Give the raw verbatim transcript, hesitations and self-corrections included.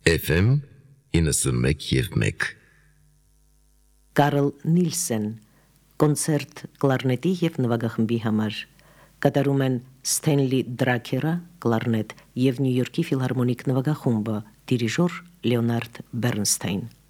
Էֆ էմ իննսունմեկ և մեկ Կարլ Նիլսեն, կոնցերտ կլարնետի և նվագախմբի համար, կատարում են Սթենլի Դրաքերը, կլարնետ և Նյու Յորքի ֆիլհարմոնիկ նվագախումբը, դիրիժոր Լեոնարդ Բեռնստայն։